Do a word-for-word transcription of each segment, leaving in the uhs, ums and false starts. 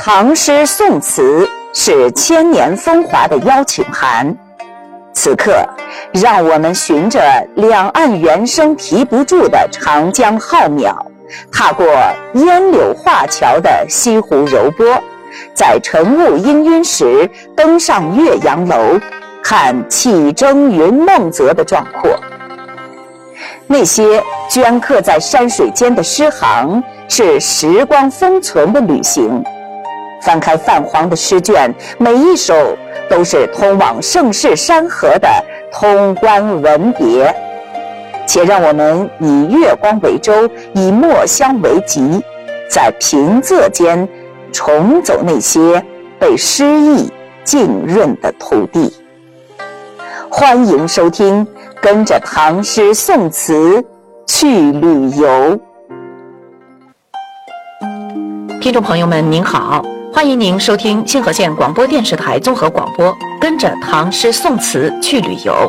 唐诗宋词是千年风华的邀请函。此刻，让我们循着两岸猿声啼不住的长江浩渺，踏过烟柳画桥的西湖柔波，在晨雾氤氲时登上岳阳楼，看气蒸云梦泽的壮阔。那些镌刻在山水间的诗行，是时光封存的旅行。翻开泛黄的诗卷，每一首都是通往盛世山河的通关文别。且让我们以月光为舟，以墨香为笈，在平仄间重走那些被诗意浸润的土地。欢迎收听，跟着唐诗宋词去旅游。 听众朋友们您好，欢迎您收听清河县广播电视台综合广播，跟着唐诗宋词去旅游。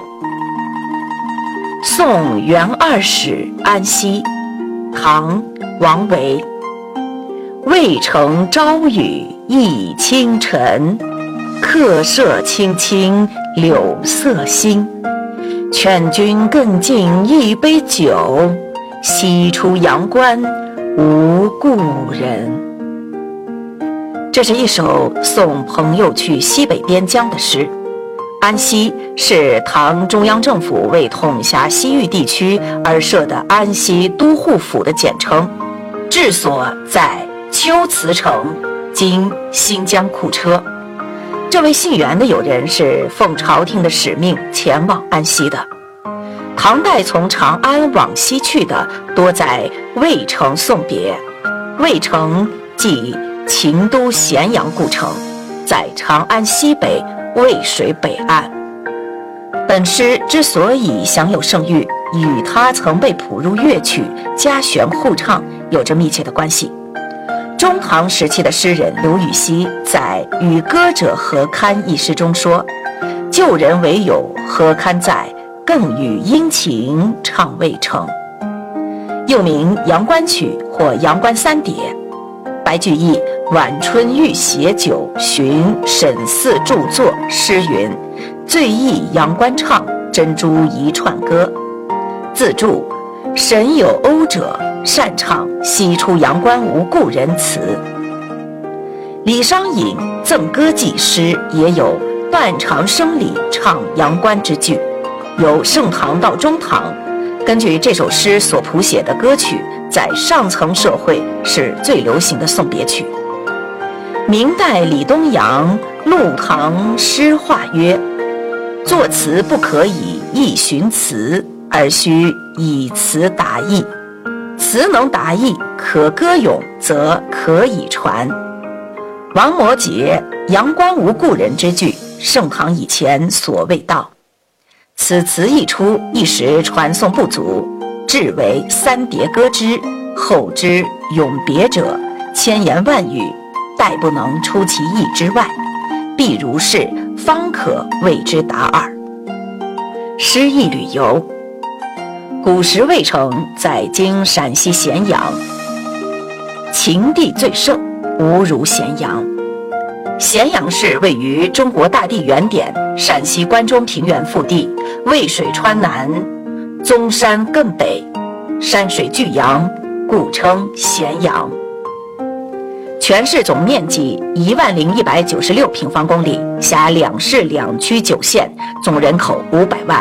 送元二使安西，唐·王维。渭城朝雨浥轻尘，客舍青青柳色新。劝君更尽一杯酒，西出阳关无故人。这是一首送朋友去西北边疆的诗。安西是唐中央政府为统辖西域地区而设的安西都护府的简称，治所在龟兹城，今新疆库车。这位姓袁的友人是奉朝廷的使命前往安西的。唐代从长安往西去的多在渭城送别，渭城即秦都咸阳故城，在长安西北渭水北岸。本诗之所以享有盛誉，与他曾被谱入乐曲、家弦互唱有着密切的关系。中唐时期的诗人刘禹锡在《与歌者何堪》一诗中说：“旧人唯有何堪在，更与殷勤唱渭城。”又名《阳关曲》或《阳关三叠》。白居易《晚春遇携酒寻沈四著作》诗云：“醉忆阳关唱，珍珠一串歌。”自注：沈有讴者，擅唱西出阳关无故人词。李商隐《赠歌记》诗也有断肠声里唱阳关之句。由盛唐到中唐，根据这首诗所谱写的歌曲，在上层社会是最流行的送别曲。明代李东阳《陆唐诗话》曰：“作词不可以意寻词，而须以词达意。词能达意，可歌咏，则可以传。”王摩诘《阳关无故人》之句，盛唐以前所未到。此词一出，一时传颂不足，至为三叠歌之，后之咏别者，千言万语，殆不能出其意之外，必如是，方可谓之达耳。诗意旅游。古时渭城在今陕西咸阳，秦地最盛，无如咸阳。咸阳市位于中国大地原点陕西关中平原腹地，渭水川南，宗山艮北，山水巨阳，故称咸阳。全市总面积一万零一百九十六平方公里，辖两市两区九县，总人口五百万。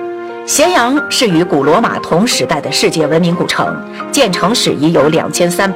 咸阳是与古罗马同时代的世界文明古城，建城史已有两千三百